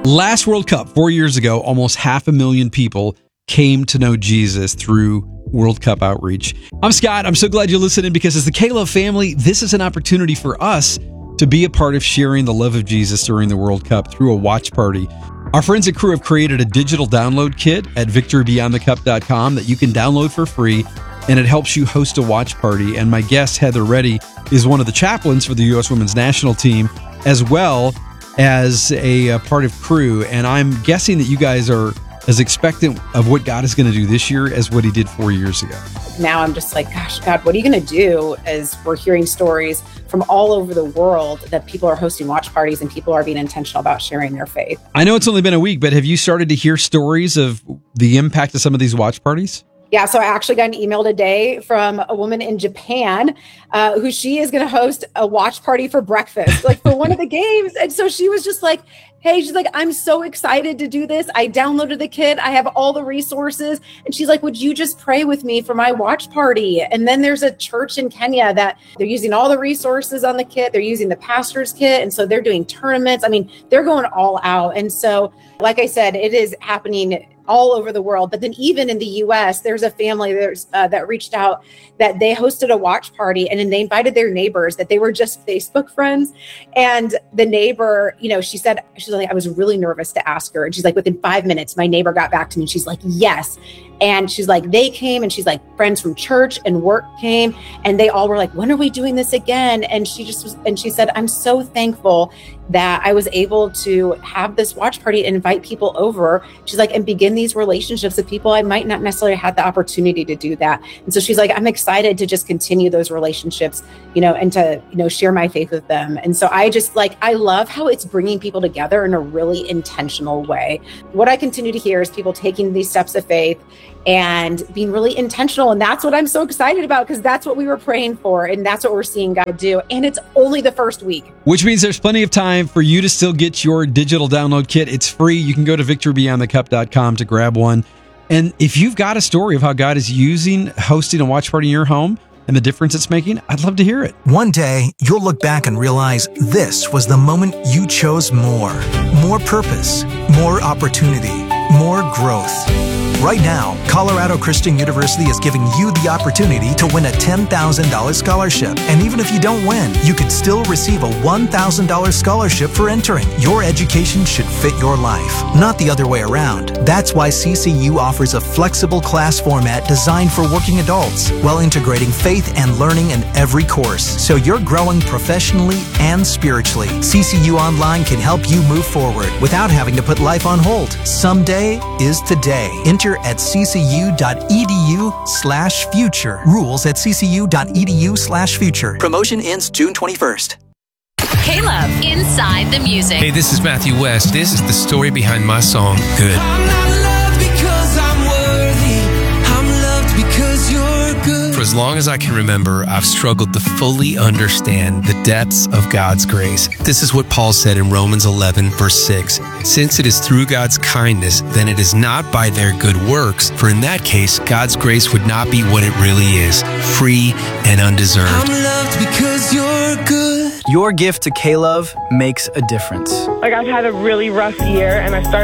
Last World Cup, 4 years ago, almost 500,000 people came to know Jesus through World Cup outreach. I'm Scott. I'm so glad you're listening because as the K-Love family, this is an opportunity for us to be a part of sharing the love of Jesus during the World Cup through a watch party. Our friends at Crew have created a digital download kit at victorybeyondthecup.com that you can download for free, and it helps you host a watch party. And my guest, Heather Reddy, is one of the chaplains for the U.S. Women's National Team, as well as a part of Crew. And I'm guessing that you guys are as expectant of what God is going to do this year as what he did 4 years ago. Now I'm just like, gosh, God, what are you going to do as we're hearing stories from all over the world that people are hosting watch parties and people are being intentional about sharing their faith. I know it's only been a week, but have you started to hear stories of the impact of some of these watch parties? Yeah, so I actually got an email today from a woman in Japan who she is going to host a watch party for breakfast, like for one of the games. And so she was just like, hey, she's like, I'm so excited to do this. I downloaded the kit. I have all the resources. And she's like, would you just pray with me for my watch party? And then there's a church in Kenya that they're using all the resources on the kit. They're using the pastor's kit. And so they're doing tournaments. I mean, they're going all out. And so, like I said, it is happening all over the world. But then even in the US, there's a family that reached out that they hosted a watch party and then they invited their neighbors that they were just Facebook friends. And the neighbor, you know, she's like, I was really nervous to ask her. And she's like, within 5 minutes, my neighbor got back to me and she's like, yes. And she's like, they came and she's like, friends from church and work came and they all were like, when are we doing this again? And she said, I'm so thankful that I was able to have this watch party and invite people over. She's like, and begin these relationships with people I might not necessarily have the opportunity to do that. And so she's like, I'm excited to just continue those relationships, you know, and to, you know, share my faith with them. And so I just like, I love how it's bringing people together in a really intentional way. What I continue to hear is people taking these steps of faith and being really intentional. And that's what I'm so excited about because that's what we were praying for. And that's what we're seeing God do. And it's only the first week. Which means there's plenty of time for you to still get your digital download kit. It's free. You can go to victorybeyondthecup.com to grab one. And if you've got a story of how God is using hosting a watch party in your home and the difference it's making, I'd love to hear it. One day, you'll look back and realize this was the moment you chose more. More purpose, more opportunity, more growth. Right now, Colorado Christian University is giving you the opportunity to win a $10,000 scholarship. And even if you don't win, you could still receive a $1,000 scholarship for entering. Your education should fit your life, not the other way around. That's why CCU offers a flexible class format designed for working adults, while integrating faith and learning in every course, so you're growing professionally and spiritually. CCU Online can help you move forward without having to put life on hold. Someday is today. Enter at ccu.edu/future. Rules at ccu.edu/future. Promotion ends June 21st. K-Love, Inside the Music. Hey, this is Matthew West. This is the story behind my song, Good. I'm not loved because I'm worthy. I'm loved because you're good. For as long as I can remember, I've struggled to fully understand the depths of God's grace. This is what Paul said in Romans 11, verse 6. Since it is through God's kindness, then it is not by their good works, for in that case, God's grace would not be what it really is, free and undeserved. I'm loved because you're good. Your gift to K-Love makes a difference. Like, I've had a really rough year, and I started